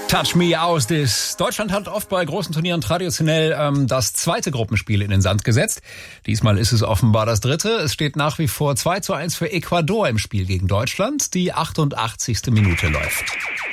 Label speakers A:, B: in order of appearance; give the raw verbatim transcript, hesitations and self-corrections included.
A: Touch Me aus this. Deutschland hat oft bei großen Turnieren traditionell ähm, das zweite Gruppenspiel in den Sand gesetzt. Diesmal ist es offenbar das dritte. Es steht nach wie vor zwei zu eins für Ecuador im Spiel gegen Deutschland. Die achtundachtzigste Minute läuft.